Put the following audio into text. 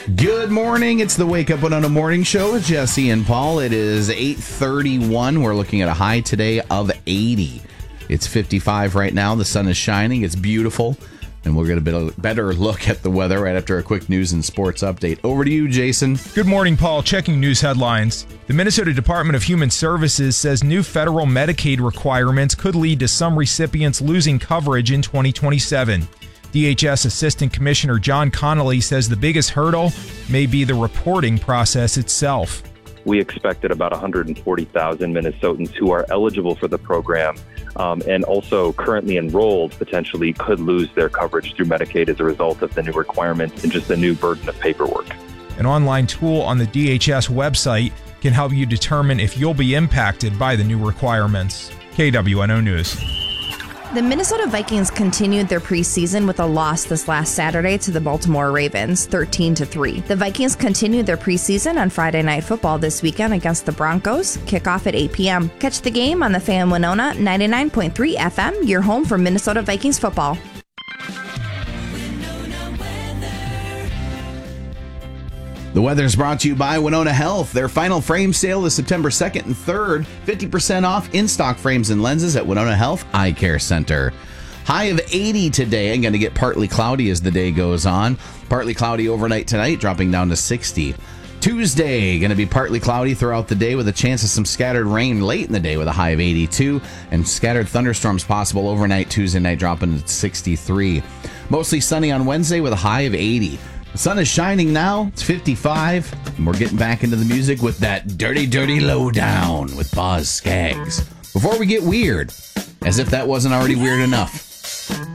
Good morning. It's the Wake Up Winona Morning Show with Jesse and Paul. It is 8:31. We're looking at a high today of 80. It's 55 right now. The sun is shining. It's beautiful. And we'll get a better look at the weather right after a quick news and sports update. Over to you, Jason. Good morning, Paul. Checking news headlines. The Minnesota Department of Human Services says new federal Medicaid requirements could lead to some recipients losing coverage in 2027. DHS Assistant Commissioner John Connolly says the biggest hurdle may be the reporting process itself. We expected about 140,000 Minnesotans who are eligible for the program and also currently enrolled potentially could lose their coverage through Medicaid as a result of the new requirements and just the new burden of paperwork. An online tool on the DHS website can help you determine if you'll be impacted by the new requirements. KWNO News. The Minnesota Vikings continued their preseason with a loss this last Saturday to the Baltimore Ravens, 13-3. The Vikings continued their preseason on Friday Night Football this weekend against the Broncos. Kickoff at 8 p.m. Catch the game on the Fan Winona 99.3 FM, your home for Minnesota Vikings football. The weather is brought to you by Winona Health. Their final frame sale is September 2nd and 3rd. 50% off in-stock frames and lenses at Winona Health Eye Care Center. High of 80 today. I'm going to get partly cloudy as the day goes on. Partly cloudy overnight tonight, dropping down to 60. Tuesday, going to be partly cloudy throughout the day with a chance of some scattered rain late in the day with a high of 82. And scattered thunderstorms possible overnight Tuesday night, dropping to 63. Mostly sunny on Wednesday with a high of 80. The sun is shining now. It's 55. And we're getting back into the music with that Dirty, Dirty Lowdown with Boz Scaggs. Before we get weird, as if that wasn't already weird enough.